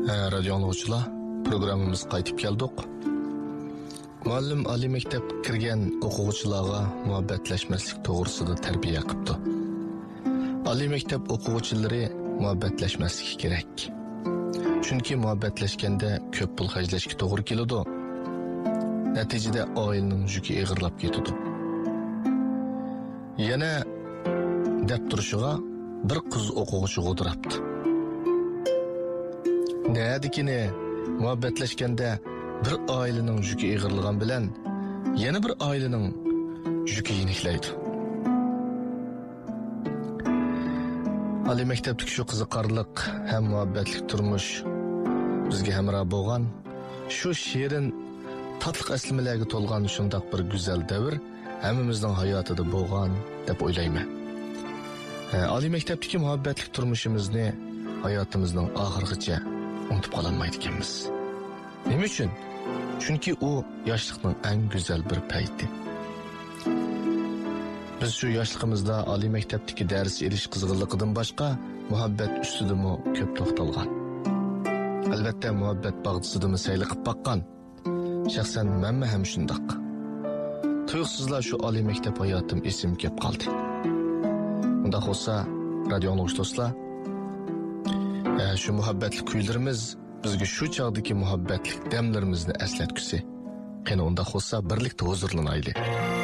Radio anglag'uchilar, programmamiz qaytib keldik. Muallim oliy maktab kirgan o'quvchilarga muhabbatlashmaslik to'g'risida tarbiya qilibdi. Oliy maktab o'quvchilari muhabbatlashmasligi kerak. Chunki muhabbatlashganda ko'p pul xarjlashga to'g'ri keladi. Natijada oilaning yuki og'irlab ketadi. Yana deb turishiga bir qiz o'quvchi g'o'dirabdi. Nədikini muhabbatlashganda bir ailenin yuki ig'irligan bilan yana bir ailenin yuki yeniklaydi. Oliy maktabdagi shu qiziqarliq ham muhabbatlik turmush bizga hamroh bo'lgan, shu shirin tatliq aslimalarga to'lgan shundoq bir go'zal davr hammamizning hayotida bo'lgan deb o'ylayman. Oliy maktabdagi muhabbatlik turmushimizni hayotimizning oxirigacha unutib qolmaydi ekanmiz. Nima uchun? Chunki u yoshlikning eng go'zal bir payti. Biz shu yoshligimizda oliy maktabdagi dars elish qizg'inligidan boshqa muhabbat ustidami ko'p to'xtalgan. Albatta muhabbat bag'disidami sayli qilib baqqan. Shaxsan men ham shundoq. Tuyuqsizlar shu oliy maktab hayotim esimga kelib qoldi. Unda bo'lsa, radio anglag'uchi do'stlar, shu muhabbatli kuylarimiz bizga shu chog'dagi muhabbatlik damlarimizni eslatgusi. Qani unda bo'lsa birlikda huzurlanaylik.